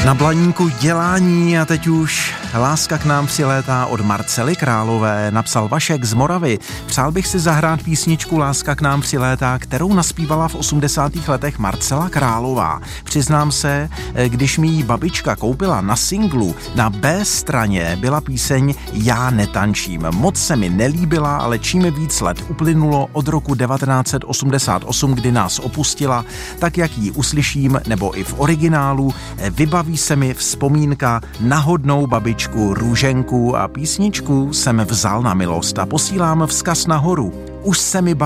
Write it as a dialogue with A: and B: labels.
A: Na Blaníku dělání a teď už láska k nám přilétá od Marcely Králové, napsal Vašek z Moravy. Přál bych si zahrát písničku Láska k nám přilétá, kterou naspívala v 80. letech Marcela Králová. Přiznám se, když mi ji babička koupila na singlu, na B straně byla píseň Já netančím. Moc se mi nelíbila, ale čím víc let uplynulo od roku 1988, kdy nás opustila, tak jak ji uslyším, nebo i v originálu, vybaví se mi vzpomínka na hodnou babičku Růženku a písničku jsem vzal na milost a posílám vzkaz nahoru. Už se mi